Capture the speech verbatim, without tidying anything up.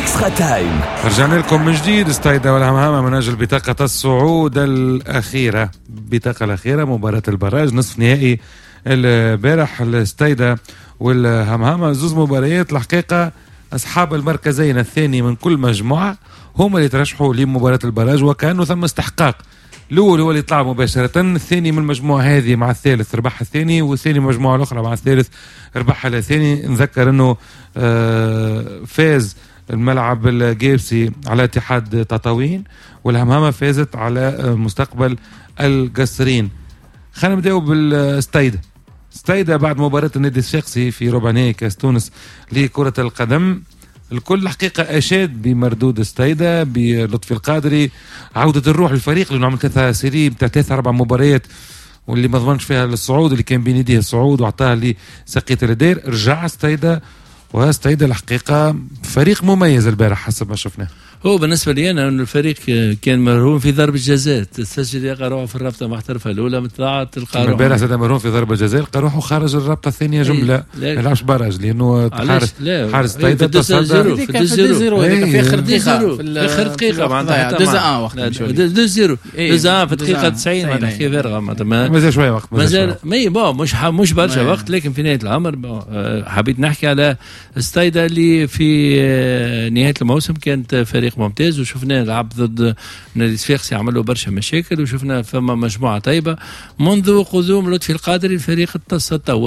إكسترا تايم. رجعنا لكم من جديد. استيدا والهمهمة من أجل بطاقة الصعود الأخيرة، البطاقة الأخيرة مباراة البراج نصف نهائي البارح. الاستيدا والهمهمة زوز مباريات الحقيقة أصحاب المركزين الثاني من كل مجموعة هم اللي ترشحوا لمباراة البراج، وكأنه ثم استحقاق. الأول هو اللي يطلع مباشرة، الثاني من المجموعة هذه مع الثالث ربح الثاني، والثاني مجموعة الأخرى مع الثالث ربح الثاني. نذكر أنه فاز الملعب الجيبسي على اتحاد تطاوين، والهمهمة فازت على مستقبل القصرين. خلينا نبدأ بالستيدا. ستيدا بعد مباراة النادي الشاقسي في ربع نهائي كاس تونس لكرة القدم، الكل حقيقة أشاد بمردود ستيدا بلطفي القادري، عودة الروح للفريق، لأنه عمل ثلاثة سيري بتاع ثلاثة أربع مباريات واللي ما ضمنش فيها الصعود، اللي كان بين يديه الصعود وعطاها لسقية الدير. رجع ستيدا، وستيدا الحقيقة فريق مميز البارح حسب ما شفناه. هو بالنسبة لي أنا أن الفريق كان مرهون في ضربة جزاء، تسجل يا قروح في الرابطة محترفة الأولى طلعت القروح البارح زاد مرهون في ضربة جزاء، قروح خارج الرابطة الثانية جملة ما يلعبش برج، لأنه حارس حارس ستيدا تصدر في دو زيرو في آخر دقيقة في آخر دقيقة معناتها دو زان وقت دو زيرو دو زان في الدقيقة تسعين ما تحكي فارغة معناتها مازال شوية وقت، مازال مي بون مش مش برشا وقت، لكن في نهاية الأمر حبيت نحكي على ستيدا اللي في نهاية الموسم كانت فريق ممتاز، وشفناه لعب ضد نادي الصفاقسي عملوا برشا مشاكل، وشفنا فما مجموعة طيبة منذ قدوم لطفي القادري الفريق اتصل.